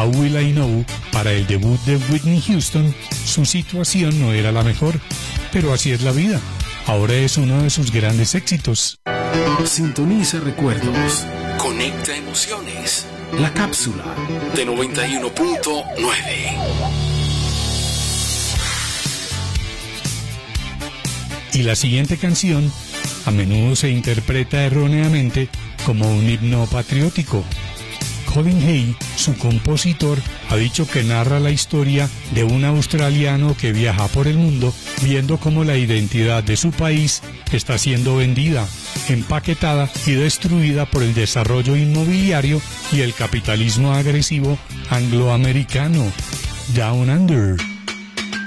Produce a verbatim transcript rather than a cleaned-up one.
Will I Know para el debut de Whitney Houston, su situación no era la mejor, pero así es la vida. Ahora es uno de sus grandes éxitos. Sintoniza recuerdos, conecta emociones. La cápsula de noventa y uno punto nueve. Y la siguiente canción a menudo se interpreta erróneamente como un himno patriótico. Colin Hay, su compositor, ha dicho que narra la historia de un australiano que viaja por el mundo viendo cómo la identidad de su país está siendo vendida, empaquetada y destruida por el desarrollo inmobiliario y el capitalismo agresivo angloamericano. Down Under.